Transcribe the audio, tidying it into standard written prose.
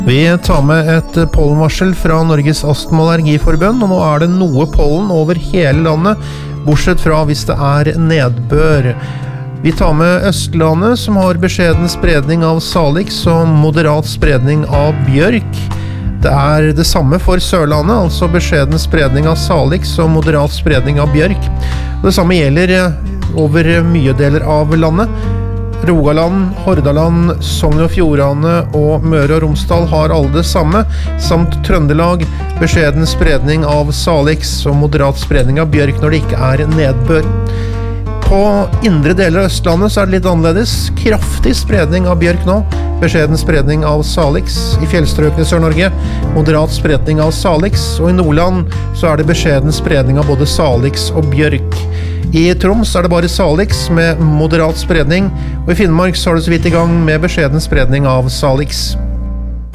Vi tar med et pollenvarsel fra Norges Astma- og Allergiforbund, og nå er det noe pollen over hele landet, bortsett fra hvis det er nedbør. Vi tar med Østlandet, som har beskjeden spredning av salix og moderat spredning av bjørk. Det er det samme for Sørlandet, altså beskjeden spredning av salix og moderat spredning av bjørk. Det samme gjelder over mye deler av landet. Rogaland, Hordaland, Sogn og Fjordane og Møre og Romsdal har alle det samme, samt Trøndelag, beskjeden spredning av salix og moderat spredning av bjørk når det ikke er nedbør. På indre deler av Østlandet så er det litt annerledes. Kraftig spredning av bjørk nå, beskjeden spredning av salix. I fjellstrøkene i Sør-Norge, moderat spredning av salix, og i Nordland så er det beskjeden spredning av både salix og bjørk. I Troms er det bare salix med moderat spredning, og i Finnmark så er det så vidt i gang med beskjeden spredning av salix.